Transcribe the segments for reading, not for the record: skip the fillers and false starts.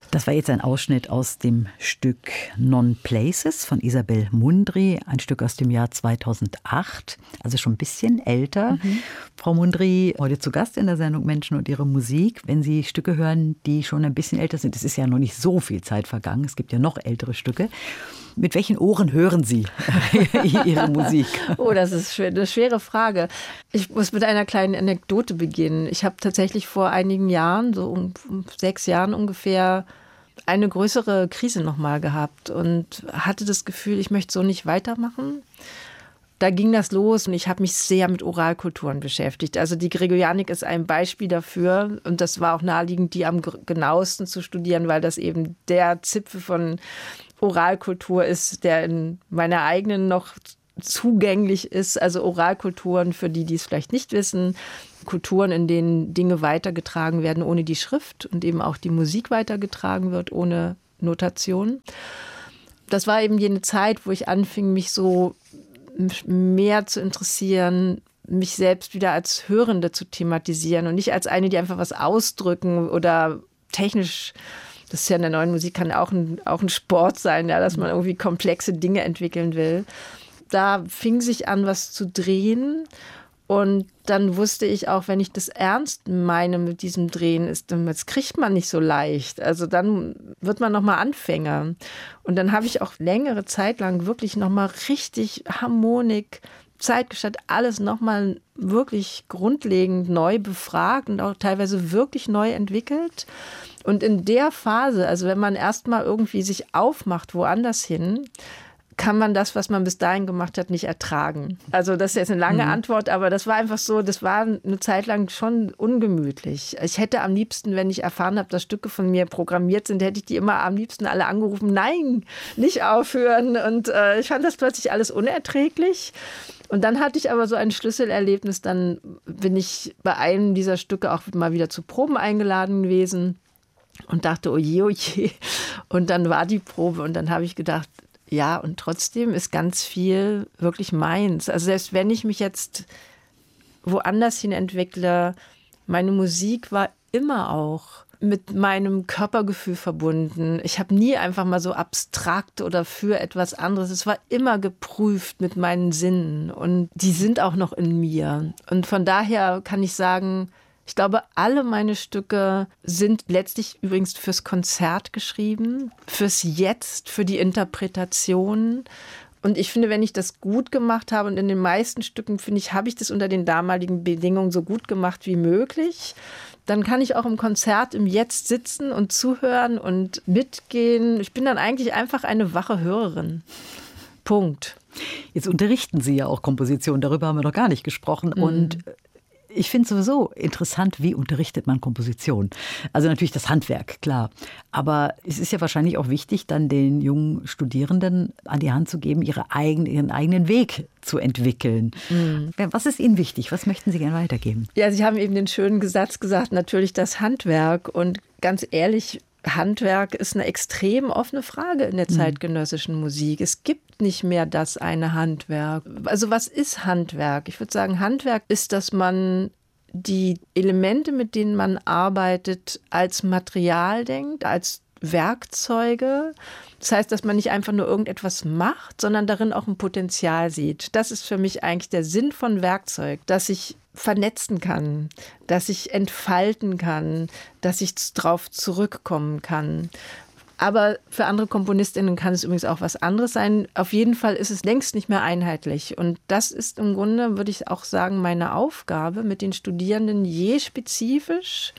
Das war jetzt ein Ausschnitt aus dem Stück Non-Places von Isabel Mundry, ein Stück aus dem Jahr 2008, also schon ein bisschen älter. Frau Mundry, heute zu Gast in der Sendung Menschen und ihre Musik. Wenn Sie Stücke hören, die schon ein bisschen älter sind, es ist ja noch nicht so viel Zeit vergangen, es gibt ja noch ältere Stücke. Mit welchen Ohren hören Sie Ihre Musik? Oh, das ist eine schwere Frage. Ich muss mit einer kleinen Anekdote beginnen. Ich habe tatsächlich vor einigen Jahren, so um 6 Jahren ungefähr, eine größere Krise nochmal gehabt und hatte das Gefühl, ich möchte so nicht weitermachen. Da ging das los und ich habe mich sehr mit Oralkulturen beschäftigt. Also die Gregorianik ist ein Beispiel dafür und das war auch naheliegend, die am genauesten zu studieren, weil das eben der Zipfel von Oralkultur ist, der in meiner eigenen noch zugänglich ist. Also Oralkulturen, für die es vielleicht nicht wissen, Kulturen, in denen Dinge weitergetragen werden ohne die Schrift und eben auch die Musik weitergetragen wird ohne Notation. Das war eben jene Zeit, wo ich anfing, mich so mehr zu interessieren, mich selbst wieder als Hörende zu thematisieren und nicht als eine, die einfach was ausdrücken oder technisch. Das ist ja in der neuen Musik, kann auch ein Sport sein, ja, dass man irgendwie komplexe Dinge entwickeln will. Da fing sich an, was zu drehen. Und dann wusste ich auch, wenn ich das ernst meine mit diesem Drehen, das kriegt man nicht so leicht. Also dann wird man nochmal Anfänger. Und dann habe ich auch längere Zeit lang wirklich nochmal richtig Harmonik, Zeitgestalt, alles nochmal wirklich grundlegend neu befragt und auch teilweise wirklich neu entwickelt. Und in der Phase, also wenn man erstmal irgendwie sich aufmacht woanders hin, kann man das, was man bis dahin gemacht hat, nicht ertragen. Also das ist jetzt eine lange Antwort, aber das war einfach so, das war eine Zeit lang schon ungemütlich. Ich hätte am liebsten, wenn ich erfahren habe, dass Stücke von mir programmiert sind, hätte ich die immer am liebsten alle angerufen, nein, nicht aufhören. Und ich fand das plötzlich alles unerträglich. Und dann hatte ich aber so ein Schlüsselerlebnis, dann bin ich bei einem dieser Stücke auch mal wieder zu Proben eingeladen gewesen und dachte, oje, oje. Und dann war die Probe und dann habe ich gedacht, ja, und trotzdem ist ganz viel wirklich meins. Also selbst wenn ich mich jetzt woanders hin entwickle, meine Musik war immer auch mit meinem Körpergefühl verbunden. Ich habe nie einfach mal so abstrakt oder für etwas anderes. Es war immer geprüft mit meinen Sinnen und die sind auch noch in mir. Und von daher kann ich sagen, ich glaube, alle meine Stücke sind letztlich übrigens fürs Konzert geschrieben, fürs Jetzt, für die Interpretation. Und ich finde, wenn ich das gut gemacht habe und in den meisten Stücken, finde ich, habe ich das unter den damaligen Bedingungen so gut gemacht wie möglich, dann kann ich auch im Konzert im Jetzt sitzen und zuhören und mitgehen. Ich bin dann eigentlich einfach eine wache Hörerin. Punkt. Jetzt unterrichten Sie ja auch Komposition, darüber haben wir noch gar nicht gesprochen. Und ich finde sowieso interessant, wie unterrichtet man Komposition. Also natürlich das Handwerk, klar. Aber es ist ja wahrscheinlich auch wichtig, dann den jungen Studierenden an die Hand zu geben, ihren eigenen Weg zu entwickeln. Was ist Ihnen wichtig? Was möchten Sie gerne weitergeben? Ja, Sie haben eben den schönen Satz gesagt, natürlich das Handwerk. Und ganz ehrlich, Handwerk ist eine extrem offene Frage in der zeitgenössischen Musik. Es gibt nicht mehr das eine Handwerk. Also was ist Handwerk? Ich würde sagen, Handwerk ist, dass man die Elemente, mit denen man arbeitet, als Material denkt, als Werkzeuge. Das heißt, dass man nicht einfach nur irgendetwas macht, sondern darin auch ein Potenzial sieht. Das ist für mich eigentlich der Sinn von Werkzeug, dass ich vernetzen kann, dass ich entfalten kann, dass ich drauf zurückkommen kann. Aber für andere KomponistInnen kann es übrigens auch was anderes sein. Auf jeden Fall ist es längst nicht mehr einheitlich. Und das ist im Grunde, würde ich auch sagen, meine Aufgabe, mit den Studierenden je spezifisch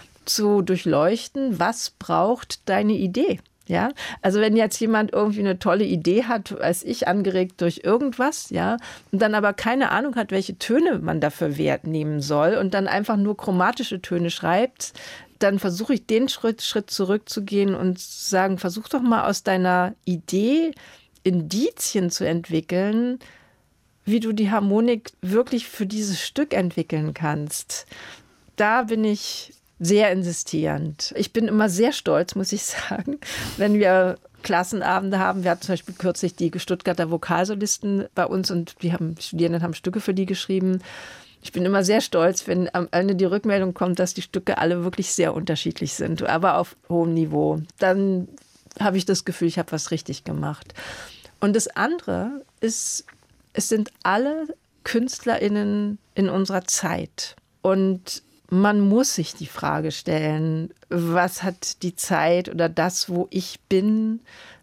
zu durchleuchten, was braucht deine Idee? Ja, also wenn jetzt jemand irgendwie eine tolle Idee hat, als ich, angeregt durch irgendwas, ja, und dann aber keine Ahnung hat, welche Töne man dafür Wert nehmen soll und dann einfach nur chromatische Töne schreibt, dann versuche ich den Schritt zurückzugehen und zu sagen, versuch doch mal aus deiner Idee Indizien zu entwickeln, wie du die Harmonik wirklich für dieses Stück entwickeln kannst. Da bin ich sehr insistierend. Ich bin immer sehr stolz, muss ich sagen, wenn wir Klassenabende haben. Wir hatten zum Beispiel kürzlich die Stuttgarter Vokalsolisten bei uns und die Studierenden haben Stücke für die geschrieben. Ich bin immer sehr stolz, wenn am Ende die Rückmeldung kommt, dass die Stücke alle wirklich sehr unterschiedlich sind, aber auf hohem Niveau. Dann habe ich das Gefühl, ich habe was richtig gemacht. Und das andere ist, es sind alle KünstlerInnen in unserer Zeit. Und man muss sich die Frage stellen, was hat die Zeit oder das, wo ich bin,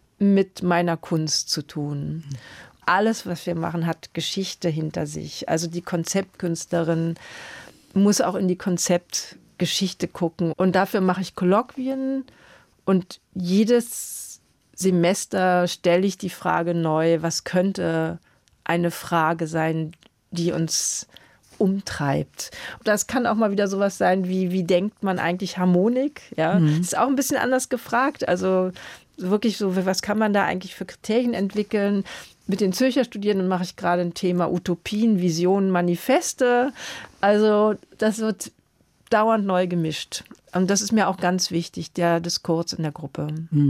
mit meiner Kunst zu tun? Alles, was wir machen, hat Geschichte hinter sich. Also die Konzeptkünstlerin muss auch in die Konzeptgeschichte gucken. Und dafür mache ich Kolloquien. Und jedes Semester stelle ich die Frage neu, was könnte eine Frage sein, die uns umtreibt. Das kann auch mal wieder sowas sein wie denkt man eigentlich Harmonik? Ja, das ist auch ein bisschen anders gefragt. Also wirklich so, was kann man da eigentlich für Kriterien entwickeln? Mit den Zürcher Studierenden mache ich gerade ein Thema Utopien, Visionen, Manifeste. Also das wird dauernd neu gemischt. Und das ist mir auch ganz wichtig, der Diskurs in der Gruppe.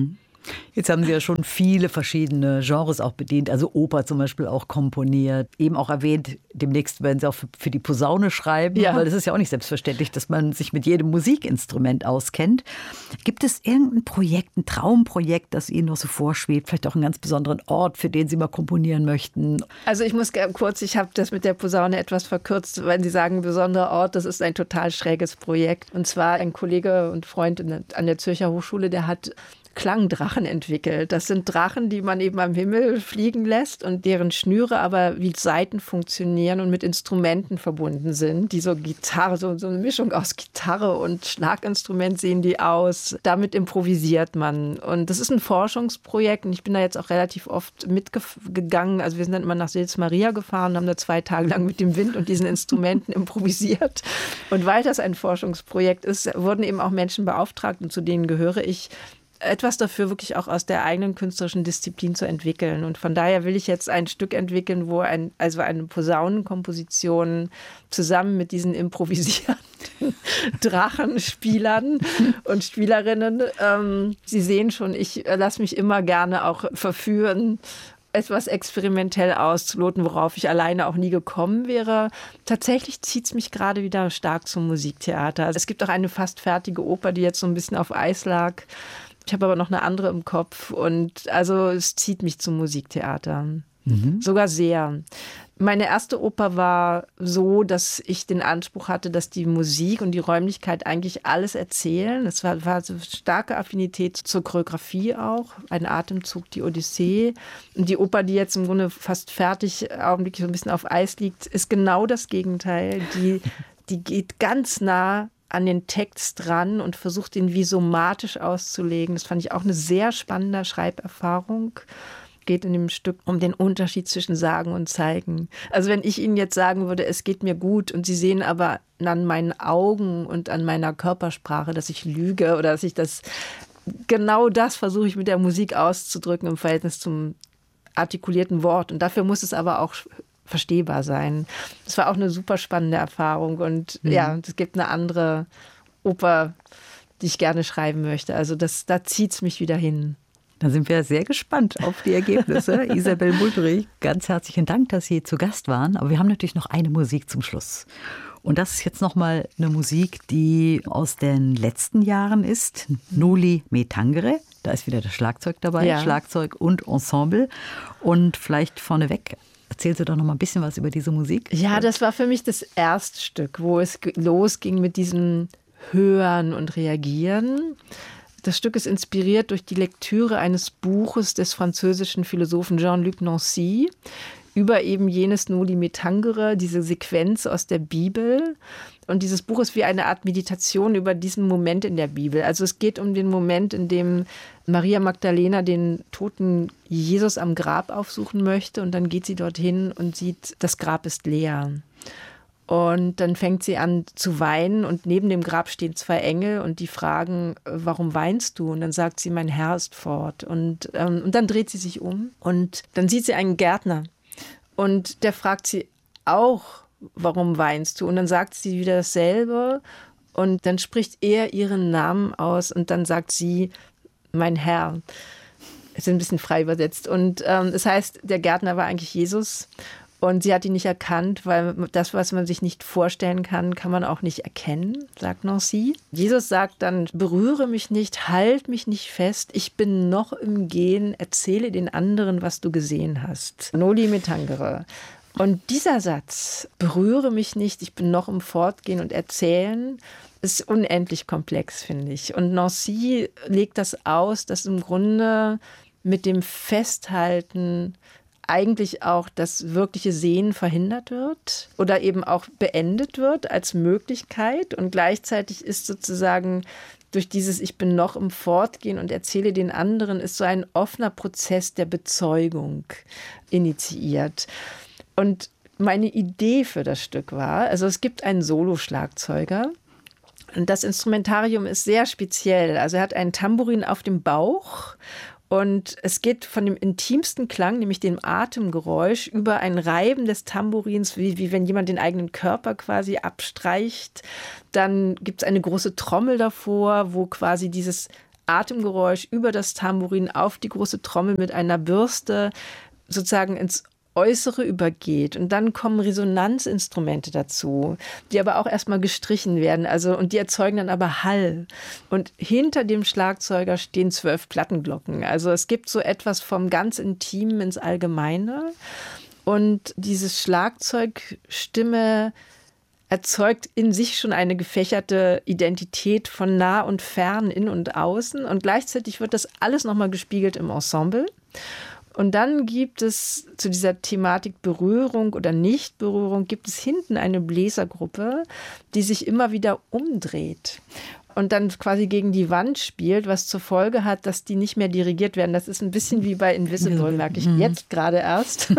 Jetzt haben Sie ja schon viele verschiedene Genres auch bedient, also Oper zum Beispiel auch komponiert. Eben auch erwähnt, demnächst werden Sie auch für die Posaune schreiben, weil es ist ja auch nicht selbstverständlich, dass man sich mit jedem Musikinstrument auskennt. Gibt es irgendein Projekt, ein Traumprojekt, das Ihnen noch so vorschwebt? Vielleicht auch einen ganz besonderen Ort, für den Sie mal komponieren möchten? Also ich muss kurz, ich habe das mit der Posaune etwas verkürzt, weil Sie sagen, besonderer Ort, das ist ein total schräges Projekt. Und zwar ein Kollege und Freund an der Zürcher Hochschule, der hat Klangdrachen entwickelt. Das sind Drachen, die man eben am Himmel fliegen lässt und deren Schnüre aber wie Saiten funktionieren und mit Instrumenten verbunden sind, die so Gitarre, so eine Mischung aus Gitarre und Schlaginstrument sehen die aus. Damit improvisiert man. Und das ist ein Forschungsprojekt und ich bin da jetzt auch relativ oft mitgegangen. Also wir sind dann immer nach Sils Maria gefahren und haben da 2 Tage lang mit dem Wind und diesen Instrumenten improvisiert. Und weil das ein Forschungsprojekt ist, wurden eben auch Menschen beauftragt und zu denen gehöre ich, etwas dafür wirklich auch aus der eigenen künstlerischen Disziplin zu entwickeln. Und von daher will ich jetzt ein Stück entwickeln, wo eine Posaunenkomposition zusammen mit diesen improvisierenden Drachenspielern und Spielerinnen. Sie sehen schon, ich lasse mich immer gerne auch verführen, etwas experimentell auszuloten, worauf ich alleine auch nie gekommen wäre. Tatsächlich zieht es mich gerade wieder stark zum Musiktheater. Es gibt auch eine fast fertige Oper, die jetzt so ein bisschen auf Eis lag. Ich habe aber noch eine andere im Kopf und also es zieht mich zum Musiktheater. Sogar sehr. Meine erste Oper war so, dass ich den Anspruch hatte, dass die Musik und die Räumlichkeit eigentlich alles erzählen. Es war so starke Affinität zur Choreografie auch. Ein Atemzug, die Odyssee. Und die Oper, die jetzt im Grunde fast fertig augenblicklich so ein bisschen auf Eis liegt, ist genau das Gegenteil. Die geht ganz nah an den Text ran und versucht, ihn wie somatisch auszulegen. Das fand ich auch eine sehr spannende Schreiberfahrung. Geht in dem Stück um den Unterschied zwischen Sagen und Zeigen. Also wenn ich Ihnen jetzt sagen würde, es geht mir gut und Sie sehen aber an meinen Augen und an meiner Körpersprache, dass ich lüge oder dass ich genau das versuche ich mit der Musik auszudrücken im Verhältnis zum artikulierten Wort. Und dafür muss es aber auch verstehbar sein. Das war auch eine super spannende Erfahrung und ja, es gibt eine andere Oper, die ich gerne schreiben möchte. Also da zieht es mich wieder hin. Da sind wir sehr gespannt auf die Ergebnisse. Isabel Muldrich, ganz herzlichen Dank, dass Sie zu Gast waren. Aber wir haben natürlich noch eine Musik zum Schluss. Und das ist jetzt nochmal eine Musik, die aus den letzten Jahren ist. Noli Me Tangere. Da ist wieder das Schlagzeug dabei, ja. Schlagzeug und Ensemble. Und vielleicht vorneweg, erzählen Sie doch noch mal ein bisschen was über diese Musik. Ja, das war für mich das erste Stück, wo es losging mit diesem Hören und Reagieren. Das Stück ist inspiriert durch die Lektüre eines Buches des französischen Philosophen Jean-Luc Nancy über eben jenes Noli Me Tangere, diese Sequenz aus der Bibel. Und dieses Buch ist wie eine Art Meditation über diesen Moment in der Bibel. Also es geht um den Moment, in dem Maria Magdalena den toten Jesus am Grab aufsuchen möchte. Und dann geht sie dorthin und sieht, das Grab ist leer. Und dann fängt sie an zu weinen und neben dem Grab stehen 2 Engel und die fragen, warum weinst du? Und dann sagt sie, mein Herr ist fort. Und dann dreht sie sich um und dann sieht sie einen Gärtner. Und der fragt sie auch, warum weinst du? Und dann sagt sie wieder dasselbe und dann spricht er ihren Namen aus und dann sagt sie, mein Herr. Es ist ein bisschen frei übersetzt. Und es heißt, der Gärtner war eigentlich Jesus Und sie hat ihn nicht erkannt, weil das, was man sich nicht vorstellen kann, kann man auch nicht erkennen, sagt Nancy. Jesus sagt dann, berühre mich nicht, halt mich nicht fest, ich bin noch im Gehen, erzähle den anderen, was du gesehen hast. Noli me tangere. Und dieser Satz, berühre mich nicht, ich bin noch im Fortgehen und Erzählen, ist unendlich komplex, finde ich. Und Nancy legt das aus, dass im Grunde mit dem Festhalten eigentlich auch das wirkliche Sehen verhindert wird oder eben auch beendet wird als Möglichkeit. Und gleichzeitig ist sozusagen durch dieses Ich bin noch im Fortgehen und erzähle den anderen, ist so ein offener Prozess der Bezeugung initiiert. Und meine Idee für das Stück war, also es gibt einen Soloschlagzeuger. Und das Instrumentarium ist sehr speziell. Also er hat einen Tambourin auf dem Bauch. Und es geht von dem intimsten Klang, nämlich dem Atemgeräusch, über ein Reiben des Tambourins, wie wenn jemand den eigenen Körper quasi abstreicht. Dann gibt es eine große Trommel davor, wo quasi dieses Atemgeräusch über das Tambourin auf die große Trommel mit einer Bürste sozusagen ins Äußere übergeht. Und dann kommen Resonanzinstrumente dazu, die aber auch erstmal gestrichen werden. Also, und die erzeugen dann aber Hall. Und hinter dem Schlagzeuger stehen 12 Plattenglocken. Also es gibt so etwas vom ganz Intimen ins Allgemeine. Und diese Schlagzeugstimme erzeugt in sich schon eine gefächerte Identität von nah und fern, in und außen. Und gleichzeitig wird das alles nochmal gespiegelt im Ensemble. Und dann gibt es zu dieser Thematik Berührung oder Nichtberührung, gibt es hinten eine Bläsergruppe, die sich immer wieder umdreht und dann quasi gegen die Wand spielt, was zur Folge hat, dass die nicht mehr dirigiert werden. Das ist ein bisschen wie bei Invisible, merke ich jetzt gerade erst.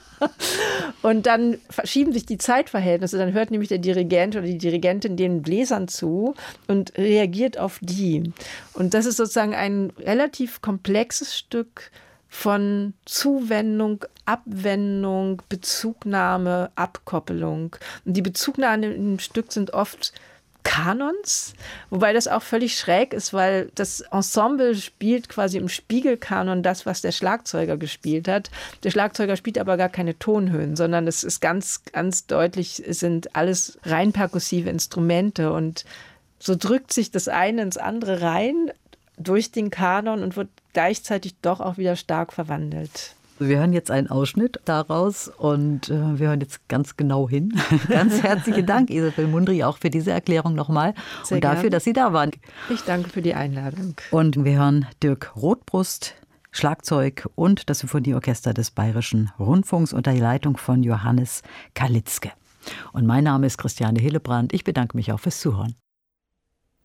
Und dann verschieben sich die Zeitverhältnisse. Dann hört nämlich der Dirigent oder die Dirigentin den Bläsern zu und reagiert auf die. Und das ist sozusagen ein relativ komplexes Stück von Zuwendung, Abwendung, Bezugnahme, Abkoppelung. Und die Bezugnahmen im Stück sind oft Kanons, wobei das auch völlig schräg ist, weil das Ensemble spielt quasi im Spiegelkanon das, was der Schlagzeuger gespielt hat. Der Schlagzeuger spielt aber gar keine Tonhöhen, sondern es ist ganz, ganz deutlich, es sind alles rein perkussive Instrumente und so drückt sich das eine ins andere rein durch den Kanon und wird gleichzeitig doch auch wieder stark verwandelt. Wir hören jetzt einen Ausschnitt daraus und wir hören jetzt ganz genau hin. Ganz herzlichen Dank, Isabel Mundry, auch für diese Erklärung nochmal und dafür, gern, dass Sie da waren. Ich danke für die Einladung. Und wir hören Dirk Rothbrust, Schlagzeug und das Symphonieorchester des Bayerischen Rundfunks unter der Leitung von Johannes Kalitzke. Und mein Name ist Christiane Hillebrand. Ich bedanke mich auch fürs Zuhören.